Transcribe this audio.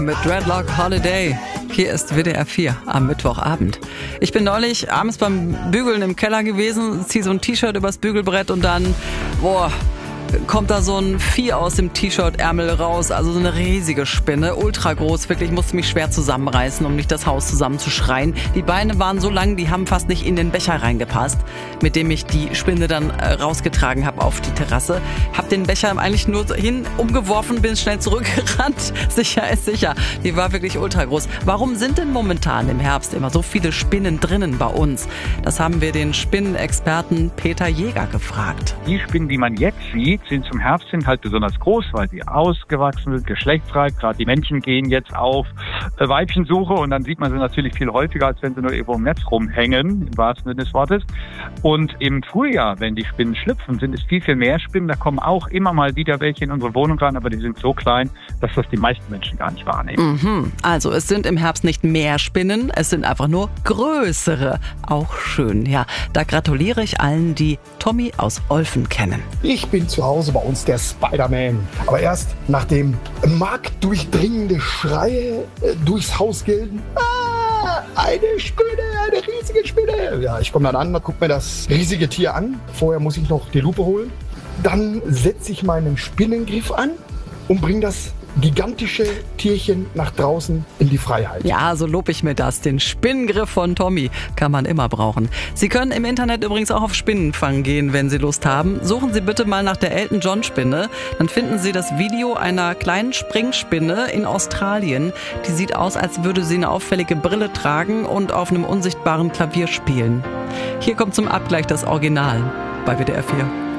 Mit Dreadlock Holiday. Hier ist WDR 4 am Mittwochabend. Ich bin neulich abends beim Bügeln im Keller gewesen, ziehe so ein T-Shirt übers Bügelbrett und dann, kommt da so ein Vieh aus dem T-Shirt-Ärmel raus, also so eine riesige Spinne, ultra groß, wirklich, ich musste mich schwer zusammenreißen, um nicht das Haus zusammenzuschreien. Die Beine waren so lang, die haben fast nicht in den Becher reingepasst, mit dem ich die Spinne dann rausgetragen habe auf die Terrasse. Hab den Becher eigentlich nur umgeworfen, bin schnell zurückgerannt. Sicher ist sicher, die war wirklich ultra groß. Warum sind denn momentan im Herbst immer so viele Spinnen drinnen bei uns? Das haben wir den Spinnenexperten Peter Jäger gefragt. Die Spinnen, die man jetzt sieht, sind zum Herbst hin halt besonders groß, weil sie ausgewachsen sind, geschlechtsreif. Gerade die Männchen gehen jetzt auf Weibchensuche und dann sieht man sie natürlich viel häufiger, als wenn sie nur irgendwo im Netz rumhängen, im wahrsten Sinne des Wortes. Und im Frühjahr, wenn die Spinnen schlüpfen, sind es viel, viel mehr Spinnen. Da kommen auch immer mal wieder welche in unsere Wohnung rein, aber die sind so klein, dass das die meisten Menschen gar nicht wahrnehmen. Also es sind im Herbst nicht mehr Spinnen, es sind einfach nur größere. Auch schön, ja. Da gratuliere ich allen, die Tommy aus Olfen kennen. Ich bin zu Hause bei uns der Spider-Man. Aber erst nachdem marktdurchdringende Schreie durchs Haus gelten. Eine Spinne, eine riesige Spinne. Ja, ich komme dann an, gucke mir das riesige Tier an. Vorher muss ich noch die Lupe holen. Dann setze ich meinen Spinnengriff an und bringe das gigantische Tierchen nach draußen in die Freiheit. Ja, so lob ich mir das. Den Spinnengriff von Tommy kann man immer brauchen. Sie können im Internet übrigens auch auf Spinnenfang gehen, wenn Sie Lust haben. Suchen Sie bitte mal nach der Elton John Spinne. Dann finden Sie das Video einer kleinen Springspinne in Australien. Die sieht aus, als würde sie eine auffällige Brille tragen und auf einem unsichtbaren Klavier spielen. Hier kommt zum Abgleich das Original bei WDR 4.